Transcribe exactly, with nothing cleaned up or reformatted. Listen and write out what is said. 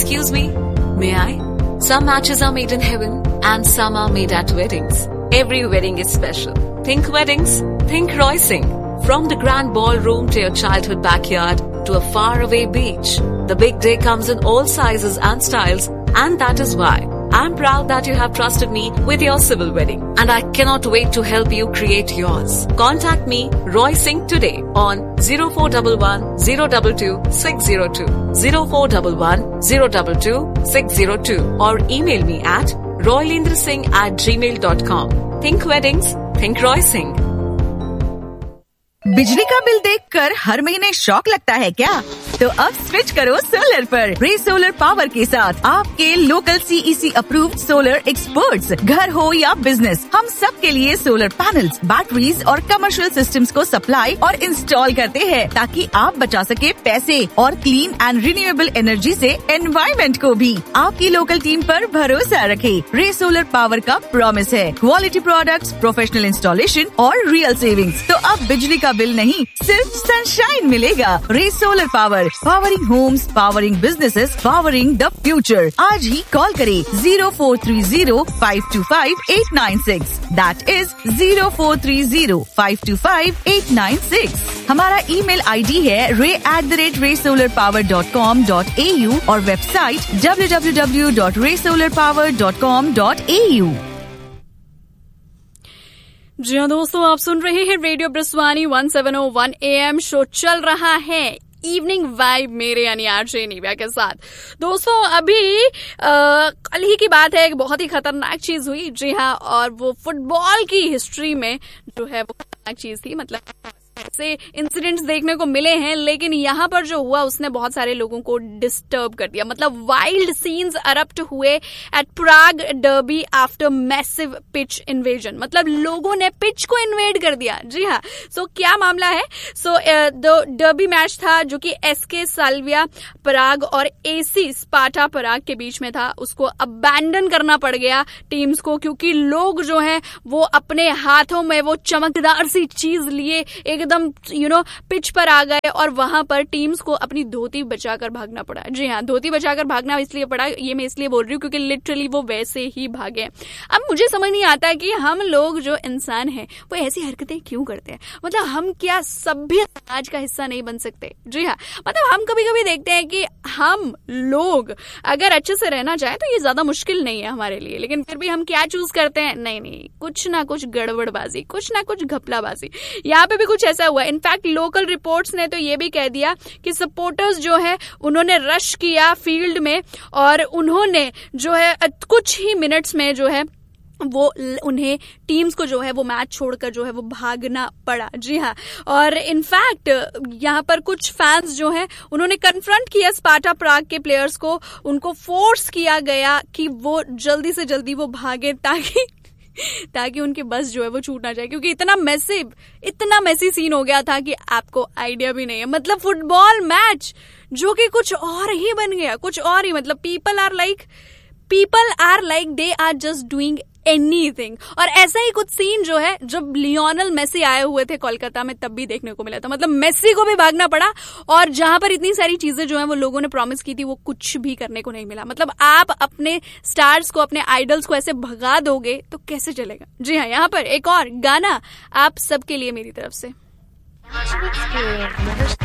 Excuse me, may I? Some matches are made in heaven and some are made at weddings. Every wedding is special. Think weddings, think Roy Singh. From the grand ballroom to your childhood backyard to a faraway beach, the big day comes in all sizes and styles, and that is why I'm proud that you have trusted me with your civil wedding, and I cannot wait to help you create yours. Contact me, Roy Singh, today on zero four one one zero two two six zero two, zero four one one zero two two six zero two, or email me at roylendrasingh at gmail dot com. Think weddings, think Roy Singh. बिजली का bill देखकर हर महीने shock लगता है क्या? तो अब switch करो सोलर पर। रे सोलर पावर के साथ आपके local CEC approved solar experts, घर हो या बिजनेस, हम सब के लिए सोलर पैनल्स, बैटरीज और कमर्शियल सिस्टम्स को सप्लाई और इंस्टॉल करते हैं, ताकि आप बचा सके पैसे और क्लीन एंड रिन्यूएबल एनर्जी से एनवायरमेंट को भी। आपकी लोकल टीम पर भरोसा रखें। रे सोलर पावर का प्रॉमिस है क्वालिटी प्रोडक्ट्स, प्रोफेशनल इंस्टॉलेशन और रियल सेविंग्स। तो अब बिजली का बिल नहीं, सिर्फ सनशाइन मिलेगा। रे solar power, powering Holmes, powering businesses, powering the future. आज ही कॉल करें zero four three zero five to five eight nine six. That is zero four three zero five to five eight nine six. हमारा email ID है रे at the rate रे solar power dot com dot A you और website W W W dot रे solar power dot com dot A you. जी हाँ दोस्तों, आप सुन रहे हैं radio ब्रस्वानी one seven O one A M. Show चल रहा है इवनिंग वाइब मेरे यानी आरजे निव्या के साथ। दोस्तों अभी आ, कल ही की बात है, एक बहुत ही खतरनाक चीज हुई। जी हाँ, और वो फुटबॉल की हिस्ट्री में जो है वो खतरनाक चीज थी। मतलब ऐसे इंसिडेंट्स देखने को मिले हैं, लेकिन यहाँ पर जो हुआ उसने बहुत सारे लोगों को डिस्टर्ब कर दिया। मतलब वाइल्ड सीन्स अरप्ट हुए एट प्राग derby after massive pitch invasion. मतलब लोगों ने पिच को इन्वेड कर दिया। जी हाँ, सो so, क्या मामला है? सो द डर्बी मैच था जो कि एसके साल्विया पराग और एसी स्पार्टा पराग के बीच में था। उसको अबैंडन करना पड़ गया टीम्स को, क्योंकि लोग जो हैं वो अपने हाथों में वो चमकदार सी चीज लिए एकदम यू नो पिच पर आ गए, और वहां पर टीम्स को अपनी धोती बचाकर भागना पड़ा। जी हाँ, धोती बचाकर भागना इसलिए पड़ा, ये मैं इसलिए बोल रही हूँ क्योंकि लिटरली वो वैसे ही भागे। अब मुझे समझ नहीं आता कि हम लोग जो इंसान हैं वो ऐसी हरकतें क्यों करते हैं। मतलब हम क्या सभ्य समाज का हिस्सा नहीं बन सकते? जी हाँ, मतलब हम कभी कभी देखते हैं कि हम लोग अगर अच्छे से रहना चाहें तो ये ज्यादा मुश्किल नहीं है हमारे लिए, लेकिन फिर भी हम क्या चूज करते हैं? नहीं नहीं, कुछ ना कुछ गड़बड़बाजी, कुछ ना कुछ घपलाबाजी। यहाँ पे भी कुछ ऐसा हुआ। इनफैक्ट लोकल रिपोर्ट्स ने तो ये भी कह दिया कि सपोर्टर्स जो है उन्होंने रश किया फील्ड में, और उन्होंने जो है कुछ ही मिनट्स में जो है वो उन्हें टीम्स को जो है वो मैच छोड़कर जो है वो भागना पड़ा। जी हाँ, और इनफैक्ट यहाँ पर कुछ फैंस जो हैं उन्होंने कन्फ्रंट किया स्पार्टा प्राग के प्लेयर्स को। उनको फोर्स किया गया कि वो जल्दी से जल्दी वो भागे, ताकि ताकि उनकी बस जो है वो छूट ना जाए, क्योंकि इतना मैसिव इतना मैसी सीन हो गया था कि आपको आइडिया भी नहीं है। मतलब फुटबॉल मैच जो कि कुछ और ही बन गया, कुछ और ही। मतलब people are like people are like they are just doing anything. और ऐसा ही कुछ सीन जो है जब लियोनल मेसी आए हुए थे कोलकाता में तब भी देखने को मिला था। मतलब मेसी को भी भागना पड़ा, और जहां पर इतनी सारी चीजें जो है वो लोगों ने प्रॉमिस की थी वो कुछ भी करने को नहीं मिला। मतलब आप अपने स्टार्स को, अपने आइडल्स को ऐसे भगा दोगे तो कैसे चलेगा? जी हाँ, यहाँ पर एक और गाना आप सबके लिए मेरी तरफ से।